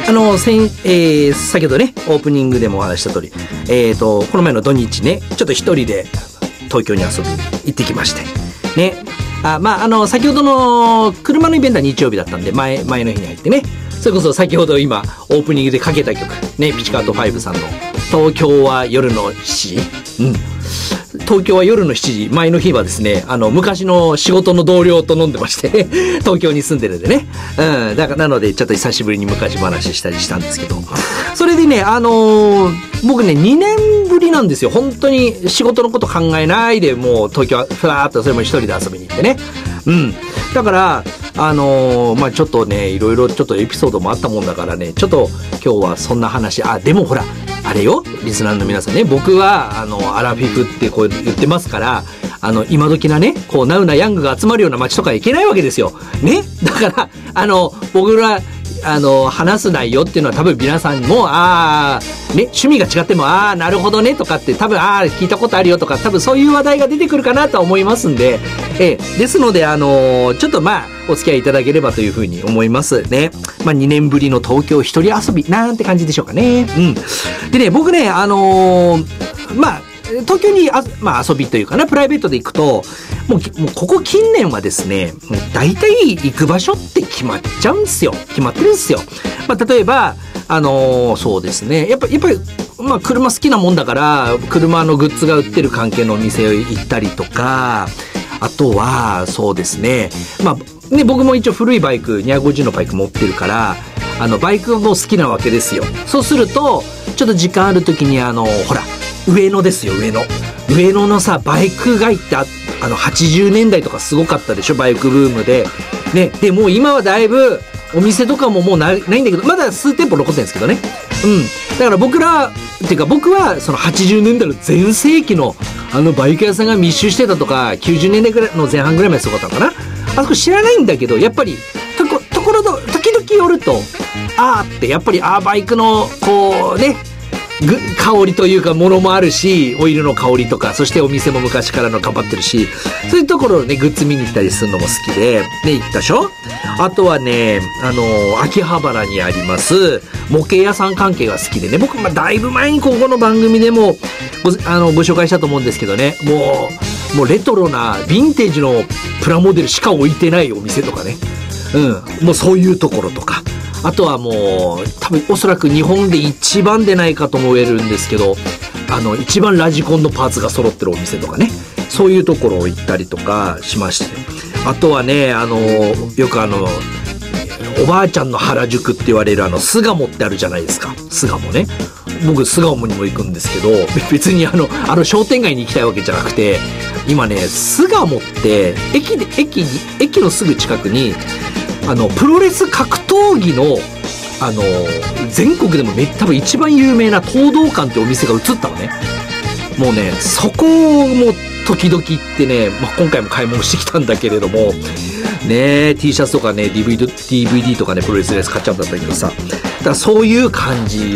先ほどねオープニングでもお話した通り、この前の土日ねちょっと一人で東京に遊びに行ってきましてね。先ほどの車のイベントは日曜日だったんで前の日に入ってね、それこそ先ほど今オープニングでかけた曲ね、ピチカート5さんの東京は夜の7時、東京は夜の7時、前の日はですね昔の仕事の同僚と飲んでまして東京に住んでるんでね、だからなのでちょっと久しぶりに昔話したりしたんですけど、それでね僕ね2年ぶりなんですよ。本当に仕事のこと考えないでもう東京はふわーっとそれも一人で遊びに行ってね、だからちょっとねいろいろちょっとエピソードもあったもんだからね、ちょっと今日はそんな話でもほらあれよリスナーの皆さんね、僕はアラフィフってこう言ってますから今時なねこうナウなヤングが集まるような街とか行けないわけですよね。だから僕ら話す内容っていうのは多分皆さんも趣味が違ってもなるほどねとかって多分聞いたことあるよとか多分そういう話題が出てくるかなとは思いますんで、ですのでちょっとお付き合いいただければというふうに思いますね。2年ぶりの東京一人遊びなんて感じでしょうかね。でね僕ね東京に遊びというかなプライベートで行くともうここ近年はですねもう大体行く場所って決まっちゃうんですよ。決まってるんですよ。例えばそうですねやっぱり車好きなもんだから車のグッズが売ってる関係のお店を行ったりとか、あとはそうですね僕も一応古いバイク250のバイク持ってるからバイクも好きなわけですよ。そうするとちょっと時間ある時にほら上野ですよ。上野のさバイク街って80年代とかすごかったでしょ、バイクブームでね。でもう今はだいぶお店とかももうないんだけどまだ数店舗残ってるんですけどね。だから僕はその80年代の全盛期のバイク屋さんが密集してたとか90年代ぐらいの前半ぐらいまですごかったのかな。あそこ知らないんだけどやっぱり時々寄るとってやっぱりバイクのこうね香りというかものもあるし、オイルの香りとか、そしてお店も昔からの頑張ってるし、そういうところをねグッズ見に行ったりするのも好きでね行ったでしょ。あとはね秋葉原にあります模型屋さん関係が好きでね、僕だいぶ前にここの番組でもご紹介したと思うんですけどね、もうレトロなヴィンテージのプラモデルしか置いてないお店とかね、もうそういうところとか、あとはもう多分おそらく日本で一番でないかと思えるんですけど一番ラジコンのパーツが揃ってるお店とかね、そういうところを行ったりとかしまして、あとはねよくおばあちゃんの原宿って言われる巣鴨ってあるじゃないですか。巣鴨ね、僕巣鴨にも行くんですけど別に商店街に行きたいわけじゃなくて、今ね巣鴨って駅のすぐ近くにプロレス格闘技の全国でも多分一番有名な東道館ってお店が移ったのね。もうねそこも時々行ってね、今回も買い物してきたんだけれどもね、 T シャツとかね DVD とかねプロレスのやつ買っちゃうんだったけどさ、だからそういう感じ